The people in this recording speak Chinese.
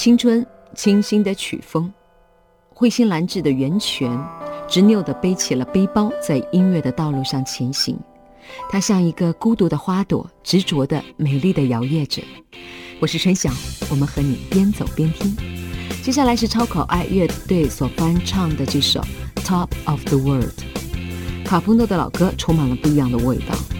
青春清新的曲风，慧心兰芷的源泉，执拗地背起了背包，在音乐的道路上前行。它像一个孤独的花朵，执着的美丽的摇曳着。我是春晓，我们和你边走边听。接下来是超可爱乐队所翻唱的这首 Top of the World。卡普诺的老歌充满了不一样的味道。